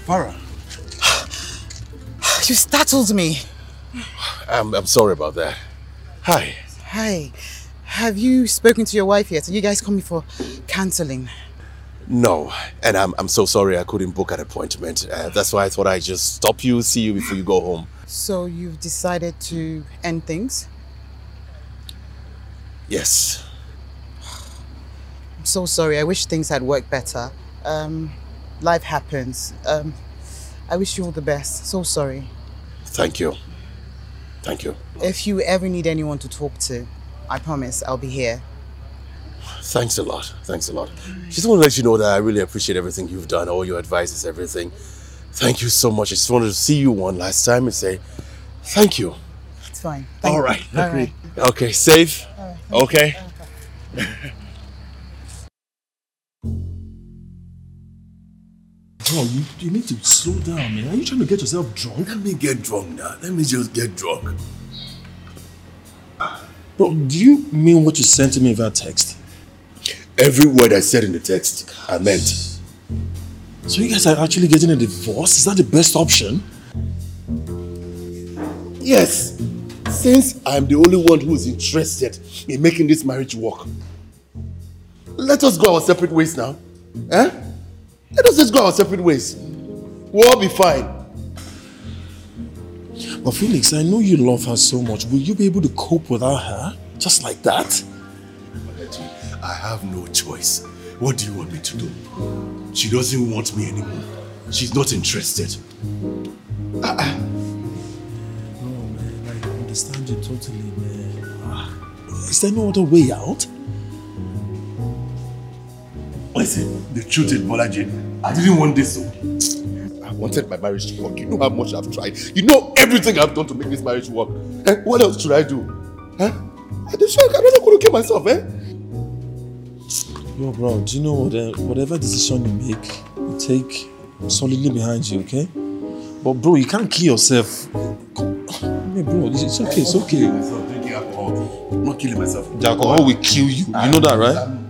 Farah. You startled me. I'm sorry about that. Hi. Hi. Have you spoken to your wife yet? Are you guys coming for counseling? No, and I'm so sorry I couldn't book an appointment. That's why I thought I'd just stop you, see you before you go home. So you've decided to end things? Yes. I'm so sorry. I wish things had worked better. Life happens. I wish you all the best. So sorry. Thank you. Thank you. If you ever need anyone to talk to, I promise I'll be here. Thanks a lot. Thanks a lot. Just want to let you know that I really appreciate everything you've done, all your advices, everything. Thank you so much. I just wanted to see you one last time and say thank you. It's fine. All right. Okay, safe? Okay. Bro, you need to slow down, man. Are you trying to get yourself drunk? Let me get drunk now. Let me just get drunk. Bro, do you mean what you sent to me via text? Every word I said in the text, I meant. So you guys are actually getting a divorce? Is that the best option? Yes. Since I'm the only one who is interested in making this marriage work, let us go our separate ways now. Eh? Let us just go our separate ways. We'll all be fine. But Felix, I know you love her so much. Will you be able to cope without her? Just like that? I have no choice. What do you want me to do? She doesn't want me anymore. She's not interested. No, man, I understand you totally, man. Is there no other way out? Listen, the truth is, Bolaji, I didn't want this. I wanted my marriage to work. You know how much I've tried. You know everything I've done to make this marriage work. Eh? What else should I do? Huh? I don't know kill myself, eh? Yo, bro, do you know what? Whatever decision you make, you take solidly behind you, okay? But bro, you can't kill yourself. Hey, bro, it's okay, it's okay. I'm not killing myself. The alcohol will kill you. You know that, right?